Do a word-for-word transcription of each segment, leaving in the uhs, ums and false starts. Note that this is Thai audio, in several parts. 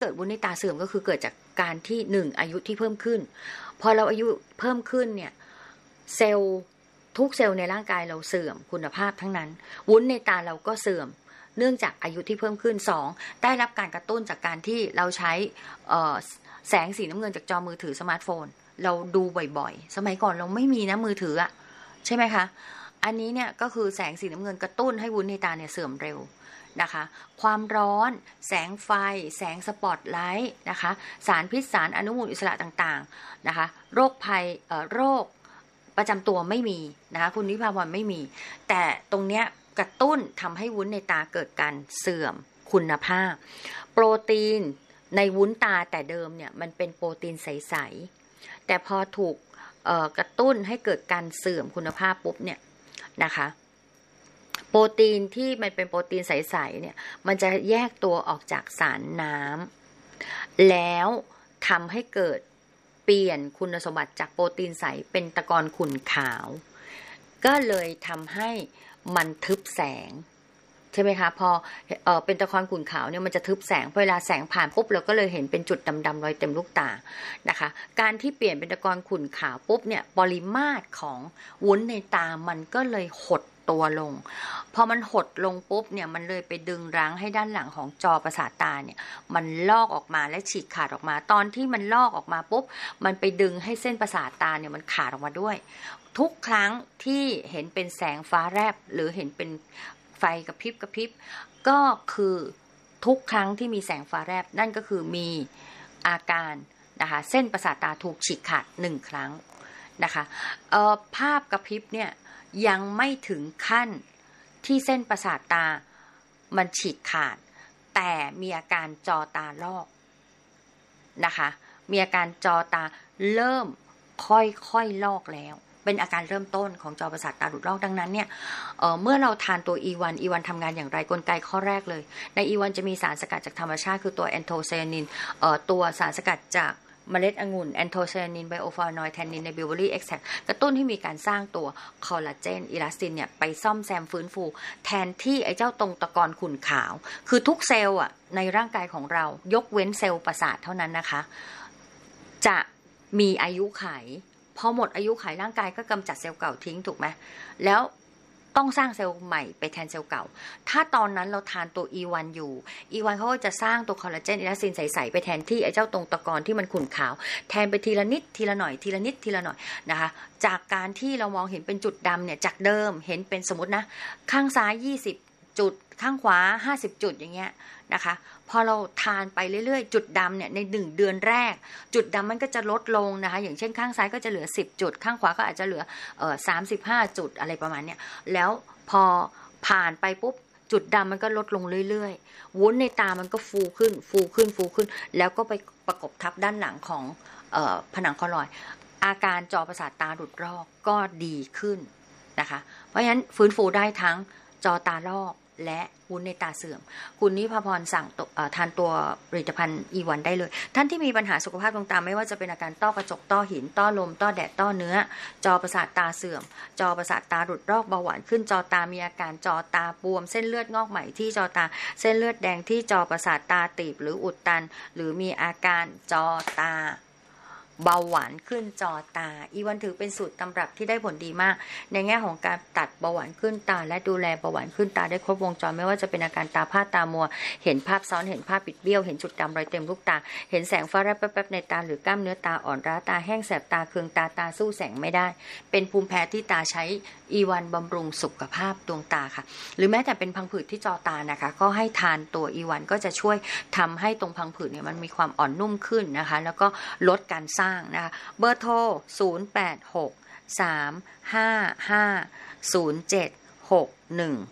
เกิดวุ้นในตาเสื่อมก็คือเกิดจากการที่หนึ่งอายุที่เพิ่มขึ้นพอเราอายุเพิ่มขึ้นเนี่ยเซลล์ทุกเซลล์ในร่างกายเราเสื่อมคุณภาพทั้งนั้นวุ้นในตาเราก็เสื่อมเนื่องจากอายุที่เพิ่มขึ้นสองได้รับการกระตุ้นจากการที่เราใช้แสงสีน้ำเงินจากจอมือถือสมาร์ทโฟนเราดูบ่อยๆสมัยก่อนเราไม่มีนะมือถืออะใช่ไหมคะอันนี้เนี่ยก็คือแสงสีน้ำเงินกระตุ้นให้วุ้นในตาเนี่ยเสื่อมเร็วนะคะความร้อนแสงไฟแสงสปอตไลท์นะคะสารพิษสารอนุมูลอิสระต่างๆนะคะโรคภัยเอ่อโรคประจำตัวไม่มีนะคะคุณนิพาพรไม่มีแต่ตรงเนี้ยกระตุ้นทำให้วุ้นในตาเกิดการเสื่อมคุณภาพโปรตีนในวุ้นตาแต่เดิมเนี่ยมันเป็นโปรตีนใสๆแต่พอถูกกระตุ้นให้เกิดการเสื่อมคุณภาพปุ๊บเนี่ยนะคะโปรตีนที่มันเป็นโปรตีนใสๆเนี่ยมันจะแยกตัวออกจากสารน้ำแล้วทำให้เกิดเปลี่ยนคุณสมบัติจากโปรตีนใสเป็นตะกอนขุ่นขาวก็เลยทำให้มันทึบแสงใช่ไหมคะพอเอ่อเป็นตะกอนขุ่นขาวเนี่ยมันจะทึบแสงพอเวลาแสงผ่านปุ๊บเราก็เลยเห็นเป็นจุดดำๆรอยเต็มลูกตานะคะการที่เปลี่ยนเป็นตะกอนขุ่นขาวปุ๊บเนี่ยปริมาตรของวุ้นในตามันก็เลยหดตัวลงพอมันหดลงปุ๊บเนี่ยมันเลยไปดึงรั้งให้ด้านหลังของจอประสาทตาเนี่ยมันลอกออกมาและฉีกขาดออกมาตอนที่มันลอกออกมาปุ๊บมันไปดึงให้เส้นประสาทตาเนี่ยมันขาดออกมาด้วยทุกครั้งที่เห็นเป็นแสงฟ้าแลบหรือเห็นเป็นไฟกระพริบกระพริบก็คือทุกครั้งที่มีแสงฟ้าแลบนั่นก็คือมีอาการนะคะเส้นประสาทตาถูกฉีกขาดหนึ่งครั้งนะคะเอ่อภาพกระพริบเนี่ยยังไม่ถึงขั้นที่เส้นประสาทตามันฉีกขาดแต่มีอาการจอตาลอกนะคะมีอาการจอตาเริ่มค่อยๆลอกแล้วเป็นอาการเริ่มต้นของจอประสาทตาหลุดลอกดังนั้นเนี่ย เอ่อ เมื่อเราทานตัว อี วัน อี วัน ทำงานอย่างไรกลไกข้อแรกเลยใน อี วัน จะมีสารสกัดจากธรรมชาติคือตัวแอนโทไซยานินเอ่อตัวสารสกัดจากเมล็ดองุ่นแอนโทไซยานินไบโอฟลาโนอยด์แทนนินในบิวเบอรี่เอ็กซ์แทรคกระตุ้นให้มีการสร้างตัวคอลลาเจนอิลาสตินเนี่ยไปซ่อมแซมฟื้นฟูแทนที่ไอ้เจ้าตรงตะกอนขุ่นขาวคือทุกเซลล์อ่ะในร่างกายของเรายกเว้นเซลล์ประสาทเท่านั้นนะคะจะมีอายุขัยพอหมดอายุขัยร่างกายก็กำจัดเซลล์เก่าทิ้งถูกไหมแล้วต้องสร้างเซลล์ใหม่ไปแทนเซลล์เก่าถ้าตอนนั้นเราทานตัว อี วัน อยู่ อี วัน เขาก็จะสร้างตัวคอลลาเจนอิลาสตินใสๆไปแทนที่ไอ้เจ้าตรงตะกอนที่มันขุ่นขาวแทนไปทีละนิดทีละหน่อยทีละนิดทีละหน่อยนะคะจากการที่เรามองเห็นเป็นจุดดำเนี่ยจากเดิมเห็นเป็นสมมตินะข้างซ้ายยี่สิบจุดข้างขวาห้าสิบจุดอย่างเงี้ยนะคะพอเราทานไปเรื่อยๆจุดดำเนี่ยในหนึ่งเดือนแรกจุดดำมันก็จะลดลงนะคะอย่างเช่นข้างซ้ายก็จะเหลือสิบจุดข้างขวาก็อาจจะเหลือเอ่อสามสิบห้าจุดอะไรประมาณเนี้ยแล้วพอผ่านไปปุ๊บจุดดำมันก็ลดลงเรื่อยๆวุ้นในตามันก็ฟูขึ้นฟูขึ้นฟูขึ้นแล้วก็ไปประกบทับด้านหลังของเอ่อผนังคอลลอยด์อาการจอประสาทตาหลุดลอกก็ดีขึ้นนะคะเพราะฉะนั้นฟื้นฟูได้ทั้งจอตาลอกและวุ้นในตาเสื่อมคุณนิพาพรสั่งทานตัวผลิตภัณฑ์ อี วัน ได้เลยท่านที่มีปัญหาสุขภาพดวงตาไม่ว่าจะเป็นอาการต้อกระจกต้อหินต้อลมต้อแดดต้อเนื้อจอประสาทตาเสื่อมจอประสาทตาหลุดลอกเบาหวานขึ้นจอตามีอาการจอตาบวมเส้นเลือดงอกใหม่ที่จอตาเส้นเลือดแดงที่จอประสาทตาตีบหรืออุดตันหรือมีอาการจอตาเบาหวานขึ้นจอตาอีวันถือเป็นสูตรตำรับที่ได้ผลดีมากในแง่ของการตัดเบาหวานขึ้นตาและดูแลเบาหวานขึ้นตาได้ครบวงจรไม่ว่าจะเป็นอาการตาพร่าตามัวเห็นภาพซ้อนเห็นภาพปิดเบี้ยวเห็นจุดดำรอยเต็มลูกตาเห็นแสงฟ้าแลบแป๊บๆในตาหรือกล้ามเนื้อตาอ่อนล้าตาแห้งแสบตาเคืองตาตาสู้แสงไม่ได้เป็นภูมิแพ้ที่ตาใช้อีวันบำรุงสุขภาพดวงตาค่ะหรือแม้แต่เป็นพังผืดที่จอตานะคะก็ให้ทานตัวอีวันก็จะช่วยทำให้ตรงพังผืดเนี่ยมันมีความอ่อนนุ่มขึ้นนะคะแล้วก็ลดการสร้างนะคะเบอร์โทรศูนย์ แปด หก สาม ห้า ห้า ศูนย์ เจ็ด หก หนึ่ง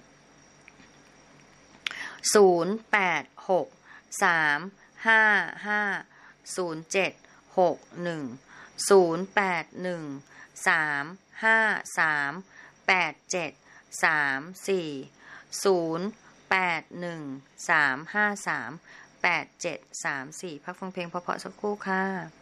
ศูนย์ แปด หก สาม ห้า ห้า ศูนย์ เจ็ด หก หนึ่ง ศูนย์ แปด หนึ่ง สาม ห้า สาม แปด เจ็ด สาม สี่ ศูนย์ แปด หนึ่ง สาม ห้า สาม แปด เจ็ด สาม สี่พักฟังเพลงเพราะๆสักครู่ค่ะ